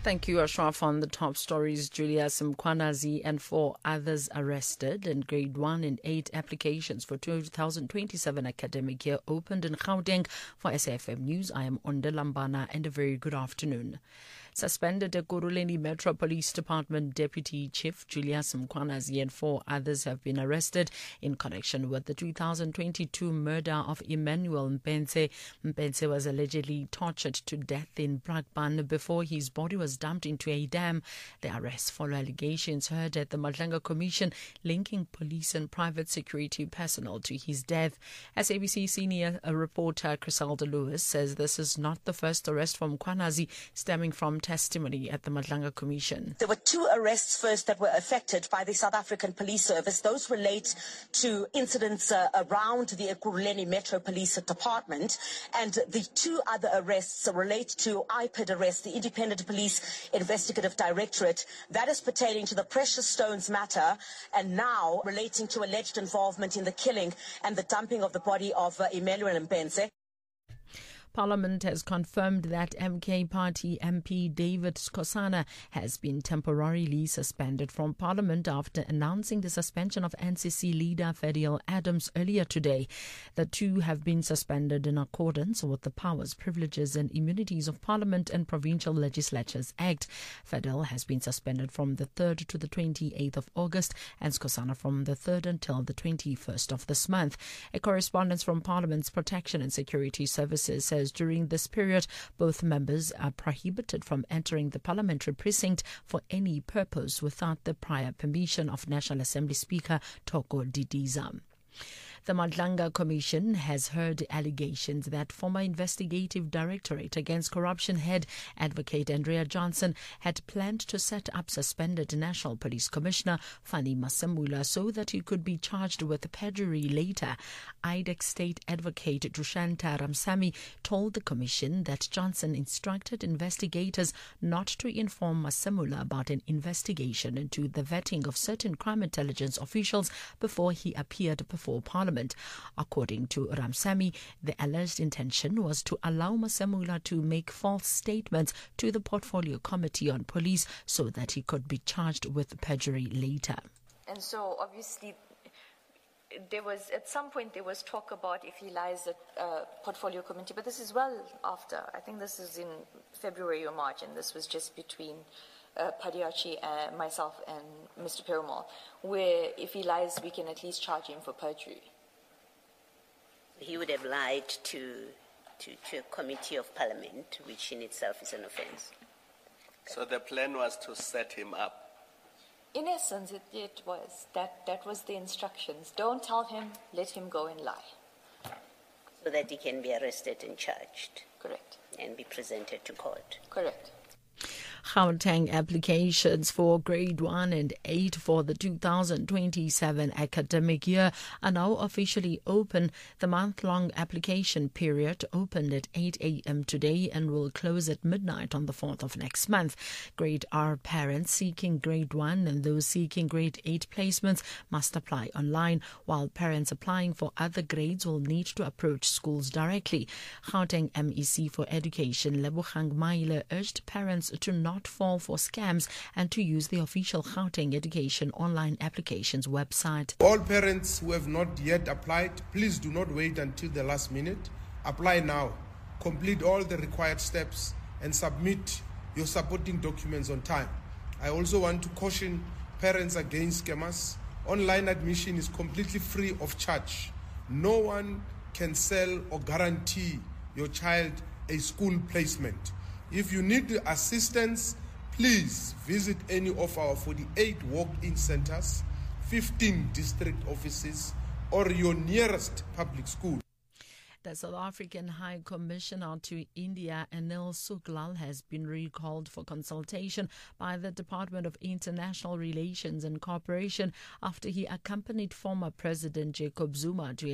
Thank you, Ashraf. On the top stories, Julius Mkhwanazi and 4 others arrested, and grade 1 and 8 applications for 2027 academic year opened in Gauteng. For SAFM News, I am Onde Lambana, and a very good afternoon. Suspended Ekurhuleni Metro Police Department Deputy Chief Julius Mkhwanazi and 4 others have been arrested in connection with the 2022 murder of Emmanuel Mpense. Mpense was allegedly tortured to death in Brakpan before his body was dumped into a dam. The arrests follow allegations heard at the Madlanga Commission linking police and private security personnel to his death. SABC senior reporter Criselda Lewis says this is not the first arrest from Mkhwanazi stemming from testimony at the Madlanga Commission. There were 2 arrests first that were affected by the South African Police Service. Those relate to incidents around the Ekurhuleni Metro Police Department, and the 2 other arrests relate to IPID arrest, the Independent Police Investigative Directorate. That is pertaining to the Precious Stones matter, and now relating to alleged involvement in the killing and the dumping of the body of Emmanuel Mpense. Parliament has confirmed that MK Party MP David Skosana has been temporarily suspended from Parliament after announcing the suspension of NCC leader Fadiel Adams earlier today. The 2 have been suspended in accordance with the Powers, Privileges and Immunities of Parliament and Provincial Legislatures Act. Fadiel has been suspended from the 3rd to the 28th of August and Skosana from the 3rd until the 21st of this month. A correspondence from Parliament's Protection and Security Services says during this period, both members are prohibited from entering the parliamentary precinct for any purpose without the prior permission of National Assembly Speaker Thoko Didiza. The Madlanga Commission has heard allegations that former Investigative Directorate Against Corruption head Advocate Andrea Johnson had planned to set up suspended National Police Commissioner Fani Masemula so that he could be charged with perjury later. IDEC State Advocate Dushanta Ramsamy told the Commission that Johnson instructed investigators not to inform Masemula about an investigation into the vetting of certain crime intelligence officials before he appeared before Parliament. According to Ramsamy, the alleged intention was to allow Masemula to make false statements to the Portfolio Committee on Police so that he could be charged with perjury later. And so obviously at some point there was talk about if he lies at Portfolio Committee, but this is well after. I think this is in February or March, and this was just between Padiachi and myself and Mr. Perumal, where if he lies, we can at least charge him for perjury. He would have lied to a committee of parliament, which in itself is an offence. So the plan was to set him up? In essence, it was. That was the instructions. Don't tell him, let him go and lie. So that he can be arrested and charged. Correct. And be presented to court. Correct. Gauteng applications for grade 1 and 8 for the 2027 academic year are now officially open. The month-long application period opened at 8 a.m. today and will close at midnight on the 4th of next month. Grade R parents seeking grade 1 and those seeking grade 8 placements must apply online, while parents applying for other grades will need to approach schools directly. Gauteng MEC for Education Lebogang Maile urged parents to not fall for scams and to use the official Gauteng Education online applications website. All parents who have not yet applied, please do not wait until the last minute. Apply now. Complete all the required steps and submit your supporting documents on time. I also want to caution parents against scammers. Online admission is completely free of charge. No one can sell or guarantee your child a school placement. If you need assistance, please visit any of our 48 walk-in centers, 15 district offices, or your nearest public school. The South African High Commissioner to India, Anil Suklal, has been recalled for consultation by the Department of International Relations and Cooperation after he accompanied former President Jacob Zuma to